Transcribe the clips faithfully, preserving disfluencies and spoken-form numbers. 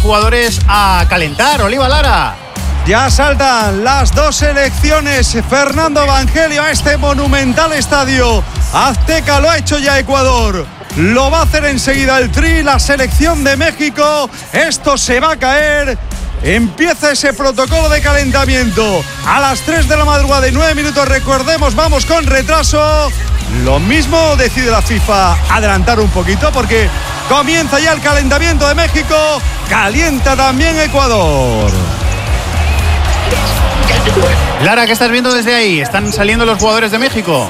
jugadores a calentar. Oliva Lara. Ya saltan las dos selecciones. Fernando Evangelio a este monumental estadio Azteca. Lo ha hecho ya Ecuador. Lo va a hacer enseguida el Tri, la selección de México. Esto se va a caer. Empieza ese protocolo de calentamiento a las tres de la madrugada y nueve minutos. Recordemos, vamos con retraso. Lo mismo decide la FIFA adelantar un poquito porque comienza ya el calentamiento de México. Calienta también Ecuador. Lara, ¿qué estás viendo desde ahí? ¿Están saliendo los jugadores de México?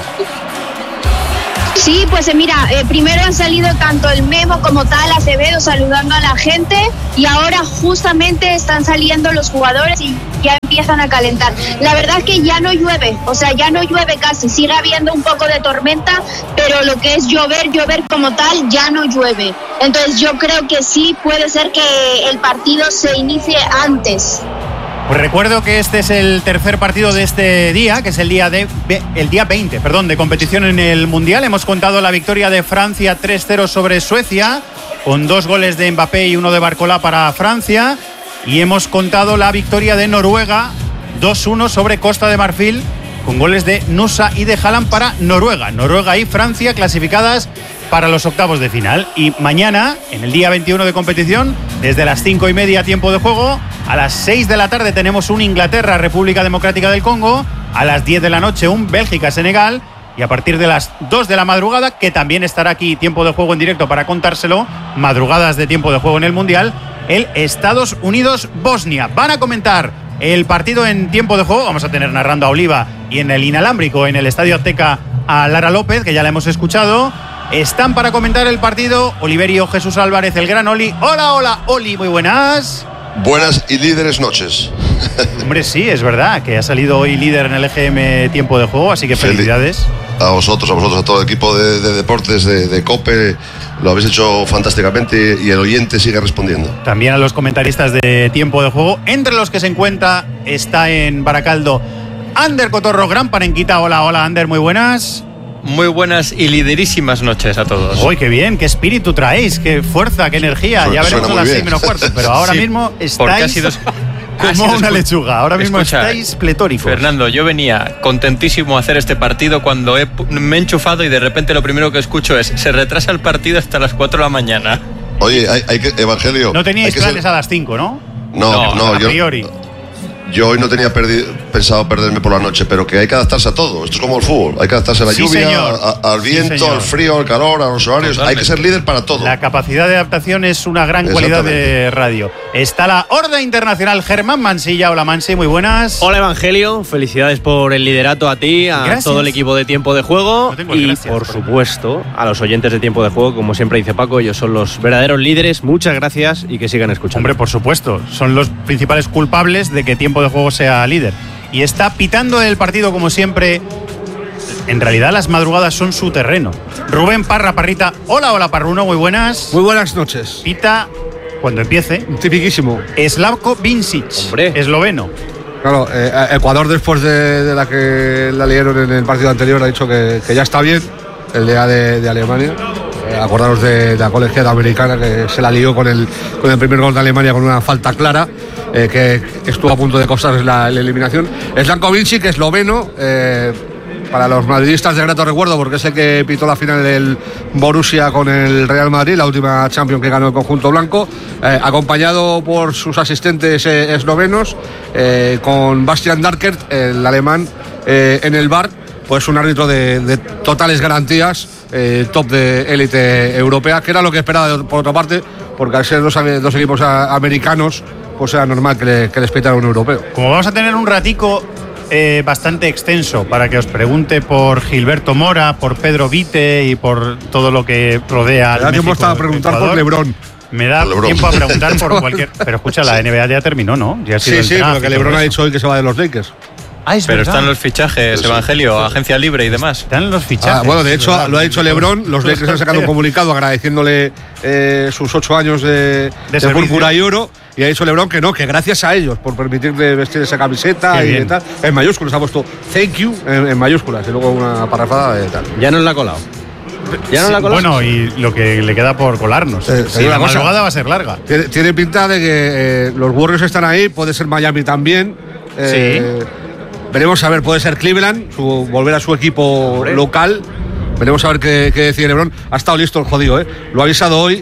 Sí, pues mira, eh, primero han salido tanto el Memo como tal, Acevedo saludando a la gente, y ahora justamente están saliendo los jugadores y ya empiezan a calentar. La verdad es que ya no llueve, o sea, ya no llueve casi, sigue habiendo un poco de tormenta, pero lo que es llover, llover como tal, ya no llueve. Entonces yo creo que sí puede ser que el partido se inicie antes. Pues recuerdo que este es el tercer partido de este día, que es el día de el día veinte, perdón, de competición en el Mundial. Hemos contado la victoria de Francia tres cero sobre Suecia, con dos goles de Mbappé y uno de Barcola para Francia. Y hemos contado la victoria de Noruega dos uno sobre Costa de Marfil, con goles de Nusa y de Haaland para Noruega. Noruega y Francia clasificadas para los octavos de final. Y mañana, en el día veintiuno de competición, desde las cinco y media tiempo de juego, a las seis de la tarde tenemos un Inglaterra-República Democrática del Congo, a las diez de la noche un Bélgica-Senegal, y a partir de las dos de la madrugada, que también estará aquí tiempo de juego en directo para contárselo, madrugadas de tiempo de juego en el Mundial, el Estados Unidos-Bosnia. Van a comentar el partido en tiempo de juego, vamos a tener narrando a Oliva, y en el inalámbrico, en el Estadio Azteca, a Lara López, que ya la hemos escuchado. Están para comentar el partido Oliverio Jesús Álvarez, el gran Oli. Hola, hola, Oli, muy buenas. Buenas y líderes noches. Hombre, sí, es verdad que ha salido hoy líder en el E G M tiempo de juego, así que felicidades. A vosotros, a vosotros, a todo el equipo de, de deportes de, de COPE. Lo habéis hecho fantásticamente y el oyente sigue respondiendo. También a los comentaristas de tiempo de juego, entre los que se encuentra, está en Baracaldo Ander Cotorro, gran panenquita. Hola, hola, Ander, muy buenas. Muy buenas y liderísimas noches a todos. Uy, qué bien, qué espíritu traéis, qué fuerza, qué energía. Suena, ya veremos a las seis menos cuarto, pero ahora sí, mismo estáis ha sido, como ha sido una lechuga. Ahora mismo escucha, estáis pletóricos. Fernando, yo venía contentísimo a hacer este partido cuando he, me he enchufado y de repente lo primero que escucho es se retrasa el partido hasta las cuatro de la mañana. Oye, hay, hay que, Evangelio. No teníais planes ser... a las cinco, ¿no? No, no, no a yo. priori. Yo hoy no tenía perdido, pensado perderme por la noche, pero que hay que adaptarse a todo. Esto es como el fútbol. Hay que adaptarse a la sí, lluvia, a, al viento, sí, al frío, al calor, a los horarios. Totalmente. Hay que ser líder para todo. La capacidad de adaptación es una gran cualidad de radio. Está la Horda Internacional, Germán Mansilla. Hola, Mansi, muy buenas. Hola, Evangelio. Felicidades por el liderato a ti, a gracias. Todo el equipo de Tiempo de Juego. No y, gracias, por supuesto, a los oyentes de Tiempo de Juego. Como siempre dice Paco, ellos son los verdaderos líderes. Muchas gracias y que sigan escuchando. Hombre, por supuesto. Son los principales culpables de que Tiempo de Juego sea líder. Y está pitando el partido como siempre. En realidad las madrugadas son su terreno. Rubén Parra, Parrita. Hola, hola, Parruno, muy buenas. Muy buenas noches. Pita cuando empiece. Tipiquísimo. Slavko Vincic, hombre, esloveno. Claro, eh, Ecuador después de, de la que la liaron en el partido anterior ha dicho que, que ya está bien el día de, de Alemania. Eh, acordaros de, de la colegiada americana que se la lió con el, con el primer gol de Alemania con una falta clara. Eh, que estuvo a punto de costarles la, la eliminación. Slavko Vincic, esloveno, eh, para los madridistas de grato recuerdo, porque es el que pitó la final del Borussia con el Real Madrid, la última Champions que ganó el conjunto blanco, eh, acompañado por sus asistentes eh, eslovenos, eh, con Bastian Darkert, el alemán, eh, en el bar, pues un árbitro de, de totales garantías, eh, top de élite europea, que era lo que esperaba por otra parte, porque al ser dos, dos equipos a, americanos, pues era normal que, le, que les pitara un europeo. Como vamos a tener un ratico eh, bastante extenso para que os pregunte por Gilberto Mora, por Pedro Vite y por todo lo que rodea al Me da tiempo hasta a preguntar Ecuador. Por LeBron. Me da Lebron. tiempo a preguntar por cualquier... Pero escucha, la N B A ya terminó, ¿no? Ya ha sido sí, sí, pero que LeBron ha dicho hoy que se va de los Lakers. Ah, es pero verdad. Están los fichajes, sí, Evangelio, sí. Agencia libre y demás. Están los fichajes. Ah, bueno, de hecho, verdad, lo ha dicho LeBron. Los Lakers han sacado un comunicado agradeciéndole eh, sus ocho años de, de, de púrpura y oro. Y ha dicho LeBron que no, que gracias a ellos por permitirle vestir esa camiseta. Qué y bien. Tal. En mayúsculas ha puesto thank you en, en mayúsculas y luego una parrafada de tal. Ya nos la ha colado. ¿Ya no sí, la colas? Bueno, y lo que le queda por colarnos. Eh, sí, la madrugada va a ser larga. Tiene, tiene pinta de que eh, los Warriors están ahí, puede ser Miami también. Eh, sí. Veremos a ver, puede ser Cleveland, su, volver a su equipo Hombre. local. Veremos a ver qué, qué decide LeBron. Ha estado listo el jodido, ¿eh? Lo ha avisado hoy,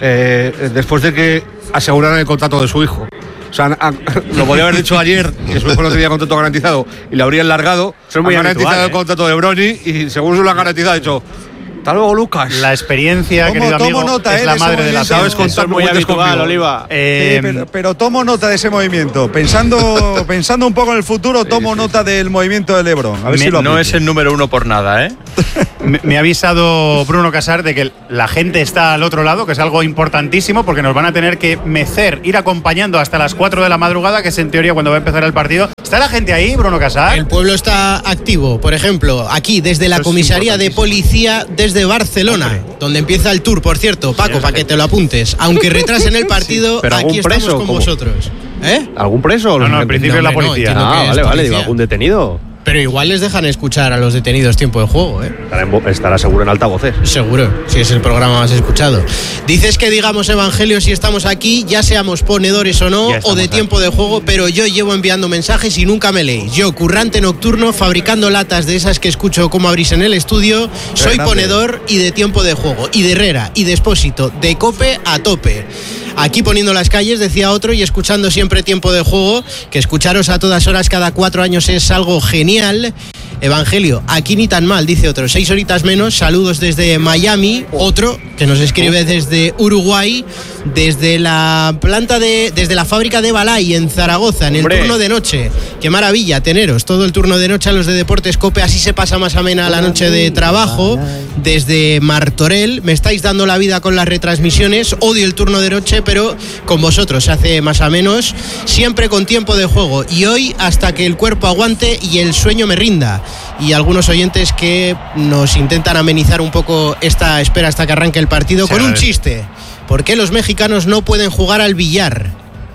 eh, después de que aseguraran el contrato de su hijo. O sea, han, han, lo podría haber dicho ayer, que su hijo no tenía contrato garantizado y le habrían largado. Son muy han habitual, garantizado ¿eh? el contrato de Bronny y según se lo han garantizado, ha dicho: hasta luego, Lucas. La experiencia, tomo, querido amigo, tomo nota, es eh, la madre de la sabes contar muy habitual, Oliva. Eh, sí, pero, pero tomo nota de ese movimiento. Pensando, pensando un poco en el futuro, tomo sí, sí. nota del movimiento de LeBron. A ver me, si lo no es el número uno por nada, ¿eh? me, me ha avisado Bruno Casar de que la gente está al otro lado, que es algo importantísimo, porque nos van a tener que mecer, ir acompañando hasta las cuatro de la madrugada, que es en teoría cuando va a empezar el partido. ¿Está la gente ahí, Bruno Casar? El pueblo está activo, por ejemplo, aquí desde la comisaría de policía desde Barcelona, Hombre. donde empieza el tour, por cierto, Paco, sí, para que te lo apuntes. Aunque retrasen el partido, sí, aquí estamos preso, con ¿cómo? vosotros. ¿Eh? ¿Algún preso? No, no, en principio es la policía. No, ah, vale, vale, digo, ¿algún detenido? Pero igual les dejan escuchar a los detenidos tiempo de juego, ¿eh? Estará, en, estará seguro en altavoces. Seguro, si es el programa más escuchado. Dices que digamos evangelio si estamos aquí, ya seamos ponedores o no, o de tiempo aquí. de juego, pero yo llevo enviando mensajes y nunca me leéis. Yo, currante nocturno, fabricando latas de esas que escucho como abrís en el estudio, soy grande. ponedor y de tiempo de juego, y de Herrera, y de Expósito, de Cope a tope. Aquí poniendo las calles, decía otro, y escuchando siempre tiempo de juego, que escucharos a todas horas cada cuatro años es algo genial. Evangelio, aquí ni tan mal, dice otro. Seis horitas menos, saludos desde Miami. Otro que nos escribe desde Uruguay, desde la planta de, desde la fábrica de Balay en Zaragoza, en el Hombre. turno de noche. Qué maravilla teneros, todo el turno de noche a los de Deportes Cope, así se pasa más amena la noche de trabajo. Desde Martorell, me estáis dando la vida con las retransmisiones, odio el turno de noche, pero con vosotros se hace más a menos, siempre con tiempo de juego, y hoy hasta que el cuerpo aguante y el sueño me rinda. Y algunos oyentes que nos intentan amenizar un poco esta espera hasta que arranque el partido sí, con un chiste. ¿Por qué los mexicanos no pueden jugar al billar?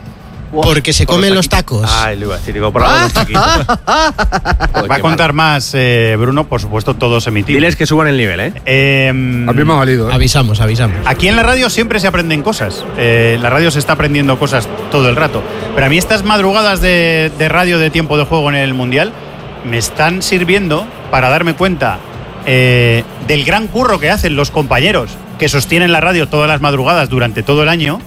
Porque se comen los tacos. Ay, lo iba a decir, digo, por ahora los taquitos. Va a contar más, eh, Bruno, por supuesto, todos emitidos. Diles que suban el nivel, ¿eh? eh a mí me ha valido, ¿eh? Avisamos, avisamos. Aquí en la radio siempre se aprenden cosas. Eh, la radio se está aprendiendo cosas todo el rato. Pero a mí estas madrugadas de, de radio de tiempo de juego en el Mundial me están sirviendo para darme cuenta eh, del gran curro que hacen los compañeros que sostienen la radio todas las madrugadas durante todo el año,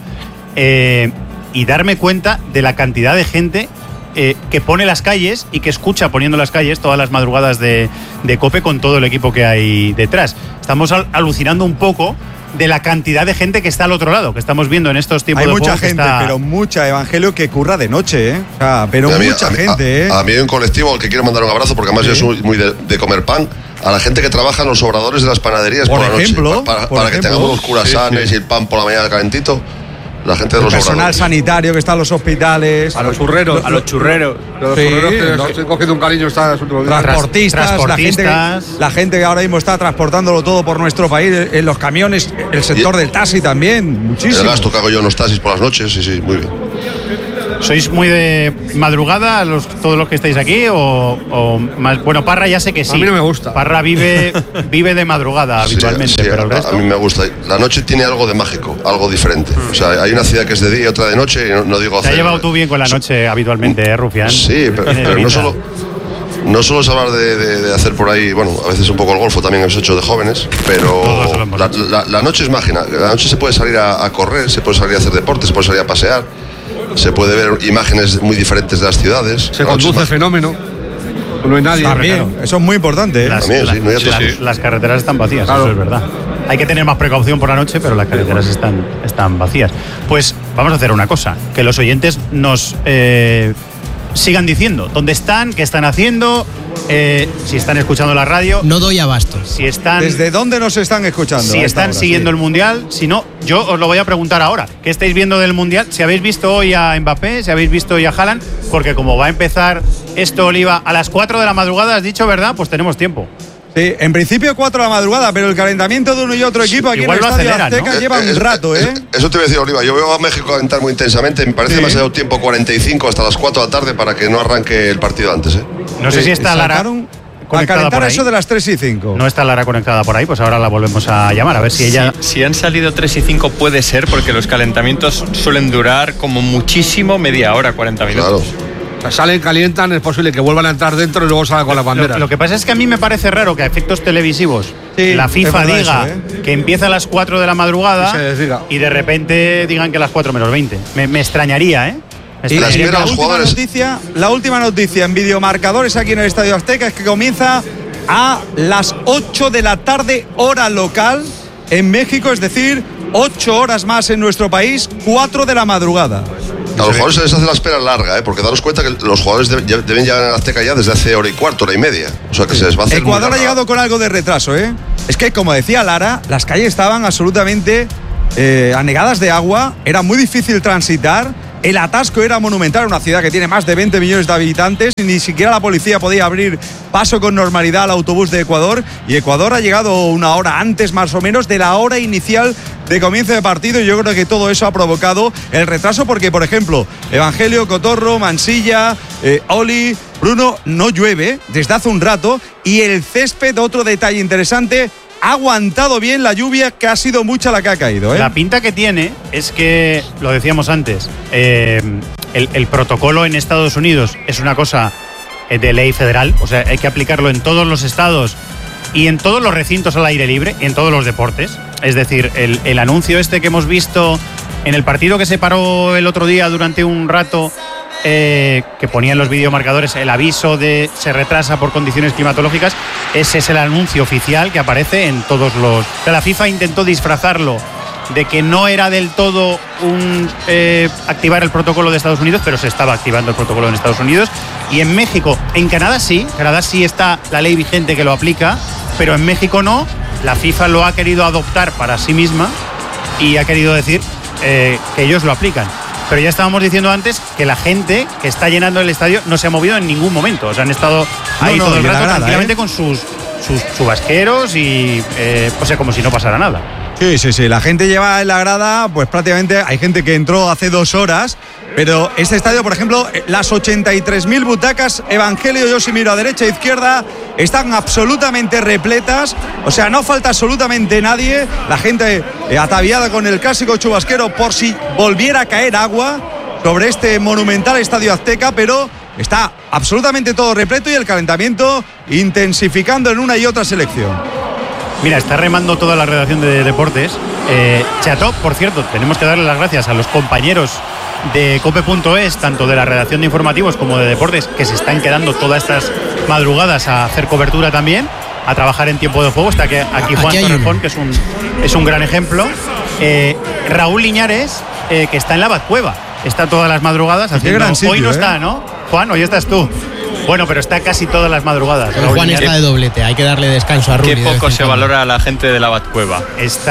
eh, y darme cuenta de la cantidad de gente eh, que pone las calles y que escucha poniendo las calles todas las madrugadas de, de Cope con todo el equipo que hay detrás. Estamos al, alucinando un poco de la cantidad de gente que está al otro lado, que estamos viendo en estos tiempos hay de mucha juego gente, está... pero mucha, Evangelio, que curra de noche, ¿eh? O sea, pero mí, mucha a mí, gente, a, ¿eh? A mí hay un colectivo al que quiero mandar un abrazo, porque además ¿Sí? yo soy muy de, de comer pan. A la gente que trabaja en los obradores de las panaderías por, por la ejemplo, noche, para, por para ejemplo. que tengamos los curasanes sí, sí. y el pan por la mañana calentito. La gente de el los personal obradores. sanitario que está en los hospitales, a los churreros, a los churreros, los sí, churreros que los, estoy cogiendo un cariño está transportistas, transportistas. La, gente, la gente que ahora mismo está transportándolo todo por nuestro país, en los camiones, el sector y, del taxi también, muchísimo. El gasto que hago yo en los taxis por las noches, sí, sí, muy bien. ¿Sois muy de madrugada los, todos los que estáis aquí o, o más? Bueno, Parra ya sé que sí. A mí no me gusta. Parra vive, vive de madrugada sí, habitualmente, sí, pero el resto... A mí me gusta. La noche tiene algo de mágico, algo diferente. O sea, hay una ciudad que es de día y otra de noche y no, no digo hacer... Te has llevado tú bien con la noche habitualmente, ¿eh, Rufián? Sí, pero, pero no solo... No solo es hablar de, de, de hacer por ahí, bueno, a veces un poco el golfo también hemos hecho de jóvenes, pero la, la, la noche es mágica. La noche se puede salir a, a correr, se puede salir a hacer deporte, se puede salir a pasear, se puede ver imágenes muy diferentes de las ciudades. Se conduce fenómeno. No hay nadie. También, claro. Eso es muy importante. ¿eh? Las, También, la, sí, no hay las, sí. las carreteras están vacías, claro. Eso es verdad. Hay que tener más precaución por la noche, pero las carreteras están, están vacías. Pues vamos a hacer una cosa, que los oyentes nos eh, sigan diciendo dónde están, qué están haciendo, eh, si están escuchando la radio. No doy abasto. Si están, ¿Desde dónde nos están escuchando? Si están hora, siguiendo sí. el Mundial, si no, yo os lo voy a preguntar ahora. ¿Qué estáis viendo del Mundial? Si habéis visto hoy a Mbappé, si habéis visto hoy a Haaland, porque como va a empezar esto, Oliva, a las cuatro de la madrugada, has dicho, ¿verdad? Pues tenemos tiempo. Sí, en principio cuatro de la madrugada, pero el calentamiento de uno y otro equipo aquí Igual en el Estadio aceleran, Azteca ¿no? lleva un rato, ¿eh? Eso te iba a decir, Oliva. Yo veo a México calentar muy intensamente. Me parece sí. demasiado tiempo, cuarenta y cinco hasta las cuatro de la tarde, para que no arranque el partido antes, ¿eh? No sé si está Lara. conectada a calentar por ahí. Eso de las tres y cinco. No está Lara conectada por ahí, pues ahora la volvemos a llamar, a ver si ella... Si, si han salido tres y cinco puede ser, porque los calentamientos suelen durar como muchísimo media hora, cuarenta minutos. Claro. O sea, salen, calientan, es posible que vuelvan a entrar dentro y luego salgan con la bandera. Lo, lo que pasa es que a mí me parece raro que a efectos televisivos sí, la FIFA diga eso, ¿eh? que empieza a las cuatro de la madrugada y, y de repente digan que a las cuatro menos veinte. Me, me extrañaría, ¿eh? Me Y la, extrañaría. la, última noticia, la última noticia en videomarcadores aquí en el Estadio Azteca es que comienza a las ocho de la tarde, hora local, en México, es decir, ocho horas más en nuestro país, cuatro de la madrugada. A los jugadores se les hace la espera larga, ¿eh? Porque daros cuenta que los jugadores de, ya, deben llegar a Azteca ya desde hace hora y cuarto, hora y media. O sea que se les va a hacer. Ecuador ha llegado con algo de retraso, ¿eh? Es que, como decía Lara, las calles estaban absolutamente eh, anegadas de agua, era muy difícil transitar. El atasco era monumental, una ciudad que tiene más de veinte millones de habitantes y ni siquiera la policía podía abrir paso con normalidad al autobús de Ecuador, y Ecuador ha llegado una hora antes más o menos de la hora inicial de comienzo de partido, y yo creo que todo eso ha provocado el retraso porque, por ejemplo, Evangelio, Cotorro, Mansilla, eh, Oli, Bruno, no llueve desde hace un rato, y el césped, otro detalle interesante, ha aguantado bien la lluvia, que ha sido mucha la que ha caído, ¿eh? La pinta que tiene es que, lo decíamos antes, eh, el, el protocolo en Estados Unidos es una cosa de ley federal, o sea, hay que aplicarlo en todos los estados y en todos los recintos al aire libre, y en todos los deportes. Es decir, el, el anuncio este que hemos visto en el partido que se paró el otro día durante un rato, Eh, que ponían los videomarcadores el aviso de se retrasa por condiciones climatológicas, ese es el anuncio oficial que aparece en todos los... O sea, la FIFA intentó disfrazarlo de que no era del todo un eh, activar el protocolo de Estados Unidos, pero se estaba activando el protocolo en Estados Unidos. Y en México, en Canadá sí, Canadá sí está la ley vigente que lo aplica, pero en México no. La FIFA lo ha querido adoptar para sí misma y ha querido decir eh, que ellos lo aplican. Pero ya estábamos diciendo antes que la gente que está llenando el estadio no se ha movido en ningún momento. O sea, han estado ahí no, no, todo el rato grada, tranquilamente, ¿eh? Con sus, sus chubasqueros y, eh, o sea, como si no pasara nada. Sí, sí, sí. La gente lleva en la grada, pues prácticamente hay gente que entró hace dos horas, pero este estadio, por ejemplo, las ochenta y tres mil butacas, Evangelio, yo si miro a derecha e izquierda, están absolutamente repletas, o sea, no falta absolutamente nadie, la gente eh, ataviada con el clásico chubasquero por si volviera a caer agua sobre este monumental Estadio Azteca, pero está absolutamente todo repleto y el calentamiento intensificando en una y otra selección. Mira, está remando toda la redacción de deportes. Eh, Cható, por cierto, tenemos que darle las gracias a los compañeros de cope punto es, tanto de la redacción de informativos como de deportes, que se están quedando todas estas madrugadas a hacer cobertura también, a trabajar en tiempo de juego. Está aquí, aquí Juan aquí Torrejón, que es un, es un gran ejemplo. Eh, Raúl Liñares, eh, que está en la Batcueva, está todas las madrugadas haciendo... Gran sitio, hoy no ¿eh? está, ¿no? Juan, hoy estás tú. Bueno, pero está casi todas las madrugadas. Pero Juan está de doblete, hay que darle descanso a Rulli. Qué poco se valora a la gente de la Batcueva.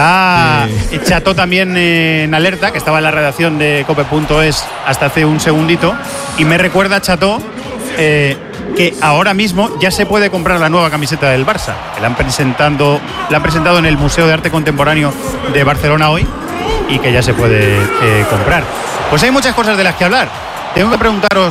Está sí. Cható también en alerta, que estaba en la redacción de cope punto es hasta hace un segundito, y me recuerda, Cható, eh, que ahora mismo ya se puede comprar la nueva camiseta del Barça, que la han, presentando, la han presentado en el Museo de Arte Contemporáneo de Barcelona hoy, y que ya se puede eh, comprar. Pues hay muchas cosas de las que hablar. Tengo que preguntaros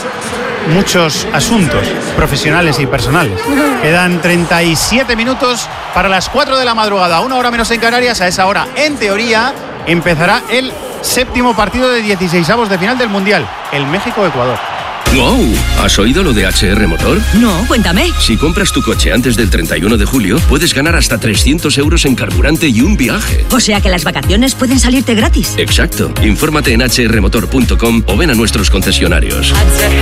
muchos asuntos profesionales y personales. Quedan treinta y siete minutos para las cuatro de la madrugada, una hora menos en Canarias. A esa hora, en teoría, empezará el séptimo partido de dieciseisavos de final del Mundial, el México-Ecuador. ¡Wow! ¿Has oído lo de H R Motor? No, cuéntame. Si compras tu coche antes del treinta y uno de julio, puedes ganar hasta trescientos euros en carburante y un viaje. O sea que las vacaciones pueden salirte gratis. Exacto. Infórmate en h r motor punto com o ven a nuestros concesionarios.